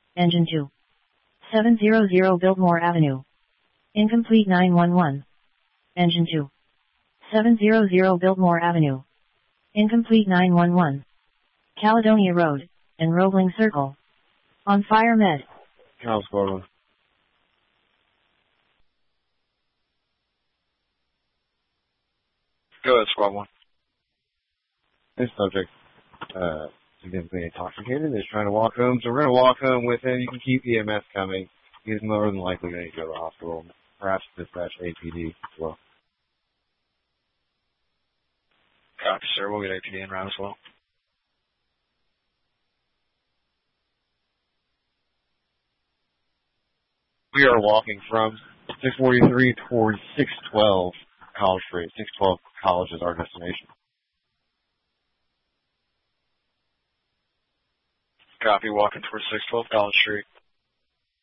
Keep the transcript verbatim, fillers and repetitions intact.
Engine two. seven hundred Biltmore Avenue. Incomplete nine one one. Engine two. seven hundred Biltmore Avenue. Incomplete nine one one. Caledonia Road, and Roebling Circle. On fire med. Cal Squad one. Go ahead, Squad one. This subject, uh, significantly intoxicated, is trying to walk home, so we're going to walk home with him. You can keep E M S coming. He's more than likely going to go to the hospital, perhaps dispatch A P D as well. Copy, sir. We'll get A P D en route as well. We are walking from six forty-three towards six twelve College Street. six twelve College is our destination. Copy, walking towards six twelve College Street.